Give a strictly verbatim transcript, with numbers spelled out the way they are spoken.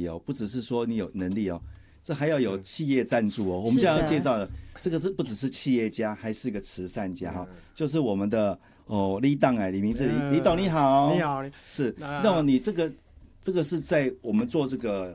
哦，不只是说你有能力哦，这还要有企业赞助哦。我们现在要介绍的这个是不只是企业家，还是个慈善家哈、哦，就是我们的哦李董哎，李明志李李董你好， 你好， 是，那么你这个这个是在我们做这个